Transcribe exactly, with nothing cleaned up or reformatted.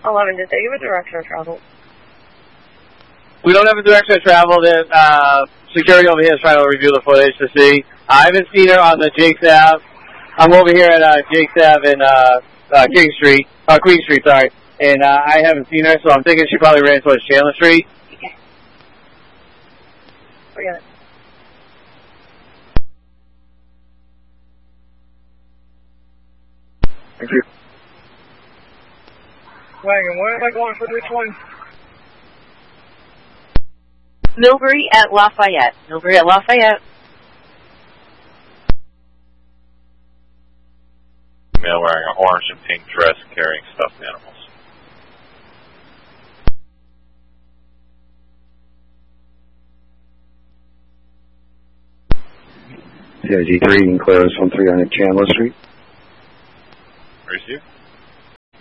eleven, did they give a direction of travel? We don't have a direction of travel. That uh, security over here is trying to review the footage to see. I haven't seen her on the Jakes Ave. I'm over here at uh, Jakes Ave and uh, uh, King Street, uh, Queen Street, sorry. And uh, I haven't seen her, so I'm thinking she probably ran towards Chandler Street. Okay. Forget it. Thank you. Wagon, where am I going for which one? Milbury at Lafayette. Milbury at Lafayette. Male wearing an orange and pink dress carrying stuffed animals. C I G three enclosed one three hundred Chandler Street. Receive.